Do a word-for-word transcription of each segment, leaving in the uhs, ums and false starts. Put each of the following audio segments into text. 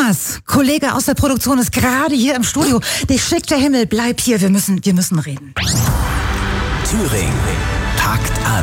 Thomas, Kollege aus der Produktion, ist gerade hier im Studio. Dich schickt der Himmel, bleib hier, wir müssen, wir müssen reden. Thüringen packt an.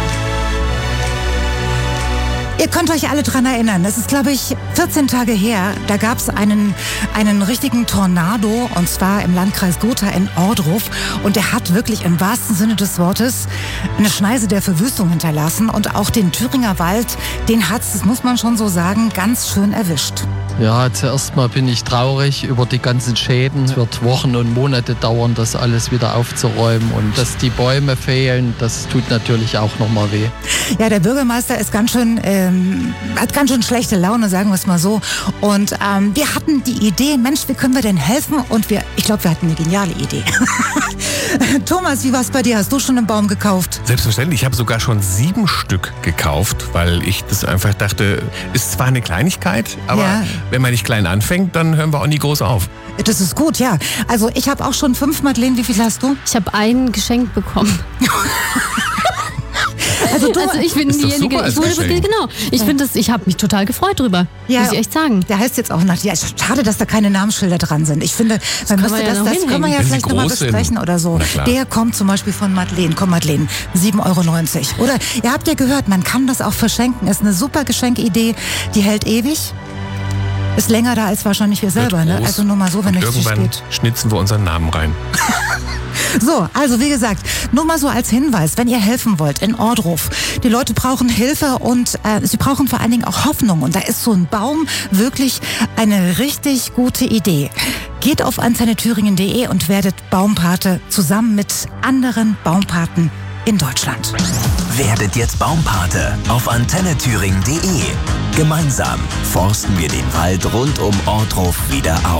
Ihr könnt euch alle dran erinnern, das ist, glaube ich, vierzehn Tage her, da gab es einen, einen richtigen Tornado, und zwar im Landkreis Gotha in Ohrdruf, und der hat wirklich im wahrsten Sinne des Wortes eine Schneise der Verwüstung hinterlassen, und auch den Thüringer Wald, den hat's, das muss man schon so sagen, ganz schön erwischt. Ja, zuerst mal bin ich traurig über die ganzen Schäden. Es wird Wochen und Monate dauern, das alles wieder aufzuräumen, und dass die Bäume fehlen, das tut natürlich auch nochmal weh. Ja, der Bürgermeister ist ganz schön, ähm, hat ganz schön schlechte Laune, sagen wir es mal so. Und ähm, wir hatten die Idee, Mensch, wie können wir denn helfen? Und wir, ich glaube, wir hatten eine geniale Idee. Thomas, wie war es bei dir? Hast du schon einen Baum gekauft? Selbstverständlich, ich habe sogar schon sieben Stück gekauft, weil ich das einfach dachte, ist zwar eine Kleinigkeit, aber ja, wenn man nicht klein anfängt, dann hören wir auch nie groß auf. Das ist gut, ja. Also ich habe auch schon fünf, Madeleine, wie viel hast du? Ich habe einen geschenkt bekommen. Also, du, also ich bin diejenige, ich wurde wirklich, genau. Ich finde das, ich habe mich total gefreut drüber, ja, muss ich echt sagen. Der heißt jetzt auch nach, ja, schade, dass da keine Namensschilder dran sind. Ich finde, man müsste das, ja das können wir ja Wenn vielleicht nochmal besprechen oder so. Der kommt zum Beispiel von Madeleine. Komm, Madeleine, sieben Euro neunzig. Oder, ihr habt ja gehört, man kann das auch verschenken. Ist eine super Geschenkidee, die hält ewig. Ist länger da als wahrscheinlich wir selber, ne? Also nur mal so, wenn es irgendwann geht. Schnitzen wir unseren Namen rein. So, also wie gesagt, nur mal so als Hinweis, wenn ihr helfen wollt in Ohrdruf. Die Leute brauchen Hilfe, und äh, sie brauchen vor allen Dingen auch Hoffnung. Und da ist so ein Baum wirklich eine richtig gute Idee. Geht auf antenne thüringen punkt de und werdet Baumpate zusammen mit anderen Baumpaten in Deutschland. Werdet jetzt Baumpate auf antenne thüringen punkt de. Gemeinsam forsten wir den Wald rund um Ohrdruf wieder auf.